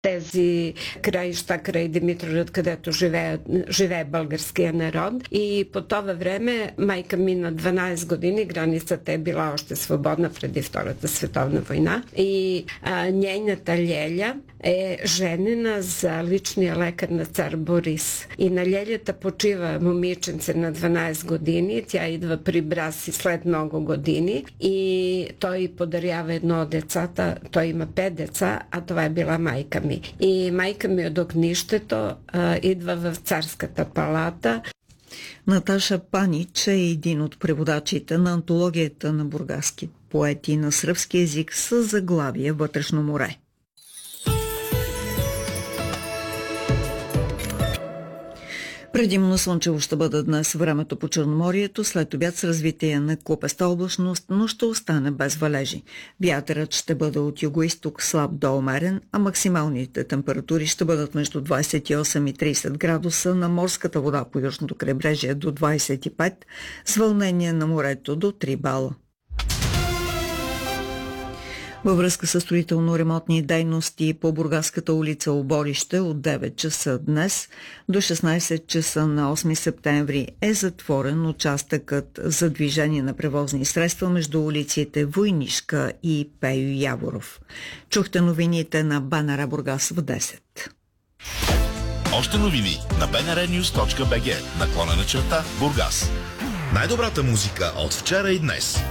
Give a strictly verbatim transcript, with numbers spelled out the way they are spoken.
тези краища край Димитровград, където живее, живее българския народ. И по това време майка ми на дванайсет години, границата е била още свободна преди Втората световна война. И а, нейната леля е женена за личния лекар на цар Борис. И на лелята почива момиченце на дванайсет години. Тя идва при брат си след много години и той подарява едно от децата. Той има пет деца, а това е била майка ми. И майка ми от огнището а, идва в царската палата. Наташа Панич е един от преводачите на антологията на бургаски поети на сръбски език с заглавие Вътрешно море. Предимно слънчево ще бъде днес времето по Черноморието, след обяд с развитие на купеста облачност, но ще остане без валежи. Вятърът ще бъде от югоизток слаб до умерен, а максималните температури ще бъдат между двайсет и осем и трийсет градуса, на морската вода по южното крайбрежие до двайсет и пет, с вълнение на морето до три бала. Във връзка с строително-ремонтни дейности по Бургаската улица Оборище от девет часа днес до шестнайсет часа на осми септември е затворен участъкът за движение на превозни средства между улиците Войнишка и Пейо Яворов. Чухте новините на БНР Бургас в десет. Още новини на би ен ар нюз точка би джи, наклонена черта Бургас. Най-добрата музика от вчера и днес.